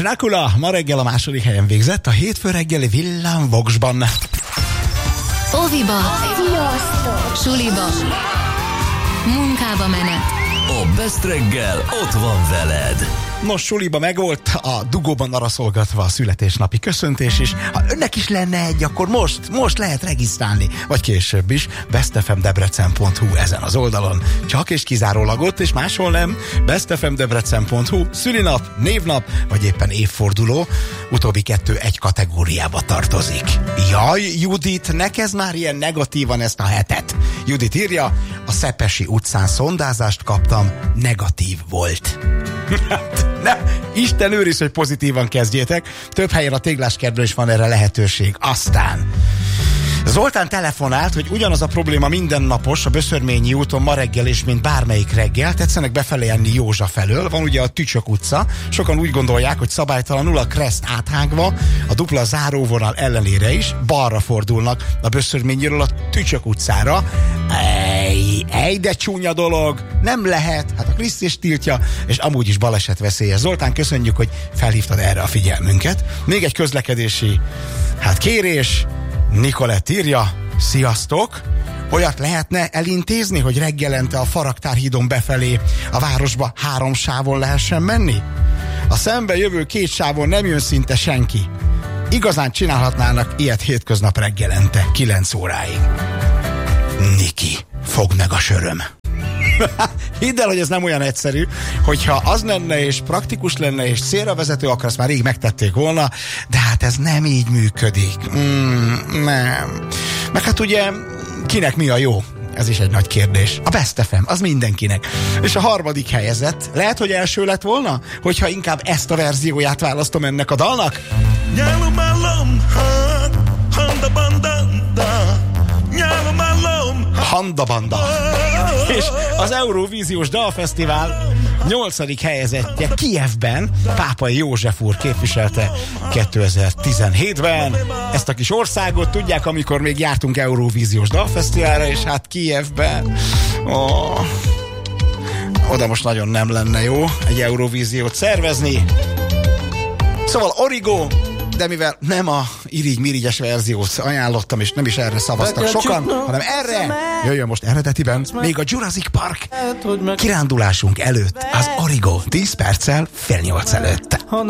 Dracula ma reggel a második helyen végzett a hétfő reggeli villámvoksban. Óviba, suliba, munkába menet. A Best reggel ott van veled. Most suliba megvolt, a dugóban araszolgatva a születésnapi köszöntés is. Ha önnek is lenne egy, akkor most lehet regisztrálni, vagy később is, bestfmdebrecen.hu ezen az oldalon. Csak és kizárólag ott, és máshol nem. bestfmdebrecen.hu, szülinap, névnap, vagy éppen évforduló. Utóbbi kettő egy kategóriába tartozik. Jaj, Judit, ne kezd már ilyen negatívan ezt a hetet. Judit írja, a Szepesi utcán szondázást kaptam, negatív volt. Ne, Isten őriz, hogy pozitívan kezdjétek. Több helyen a Tégláskertben is van erre lehetőség. Aztán Zoltán telefonált, hogy ugyanaz a probléma mindennapos a Böszörményi úton ma reggel is, mint bármelyik reggel. Tetszenek befelé jönni Józsa felől. Van ugye a Tücsök utca. Sokan úgy gondolják, hogy szabálytalanul a Kreszt áthágva, a dupla záróvonal ellenére is balra fordulnak a Böszörményiről a Tücsök utcára. De csúnya dolog. Nem lehet. Hát a Kriszt is tiltja, és amúgy is balesetveszélyes. Zoltán, köszönjük, hogy felhívtad erre a figyelmünket. Még egy közlekedési kérés. Nikolett írja, sziasztok! Olyat lehetne elintézni, hogy reggelente a Faraktárhídon befelé a városba 3 sávon lehessen menni? A szembe jövő 2 sávon nem jön szinte senki. Igazán csinálhatnának ilyet hétköznap reggelente, 9 óráig. Niki, fogd meg a söröm! Hidd el, hogy ez nem olyan egyszerű, hogyha az lenne és praktikus lenne és célra vezető, akkor azt már rég megtették volna, de hát ez nem így működik. Nem. Meg hát ugye kinek mi a jó? Ez is egy nagy kérdés. A Best FM, az mindenkinek. És a harmadik helyezett, lehet, hogy első lett volna, hogyha inkább ezt a verzióját választom ennek a dalnak? Handabanda. És az Eurovíziós Dalfesztivál 8. helyezettje Kijevben Pápai József úr képviselte 2017-ben ezt a kis országot. Tudják, amikor még jártunk Eurovíziós Dalfesztiválra, és hát Kijevben oda most nagyon nem lenne jó egy Eurovíziót szervezni. Szóval Origo, de mivel nem a irigy-mirigyes verziót ajánlottam, és nem is erre szavaztak sokan, hanem erre, jöjjön most eredetiben, még a Jurassic Park kirándulásunk előtt, az Origo 10 perccel fél 8 előtt.